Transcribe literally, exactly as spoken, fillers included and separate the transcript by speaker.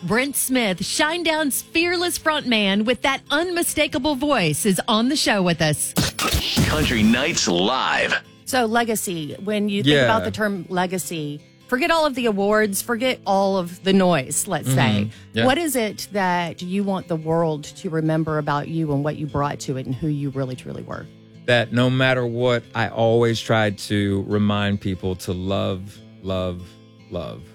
Speaker 1: Brent Smith, Shinedown's fearless frontman with that unmistakable voice, is on the show with us.
Speaker 2: Country Nights Live.
Speaker 1: So, legacy, when you think
Speaker 3: Yeah.
Speaker 1: about the term legacy, forget all of the awards, forget all of the noise, let's say.
Speaker 3: Yeah.
Speaker 1: What is it that you want the world to remember about you and what you brought to it and who you really, truly were?
Speaker 3: That no matter what, I always tried to remind people to love, love, love.